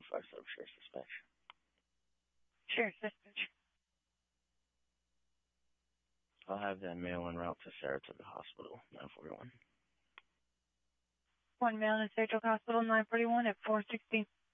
Sheriff's Dispatch. Sheriff's Dispatch. I'll have that mail en route to Saratoga Hospital, 941. One mail to Saratoga Hospital, 941 at 416.